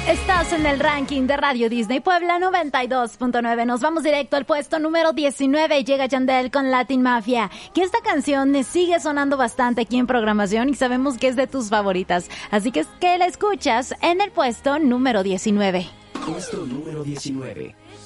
Estás en el ranking de Radio Disney Puebla 92.9. Nos vamos directo al puesto número 19. Llega Yandel con Latin Mafia, que esta canción sigue sonando bastante aquí en programación y sabemos que es de tus favoritas. Así que es que la escuchas en el puesto número 19. Puesto número 19.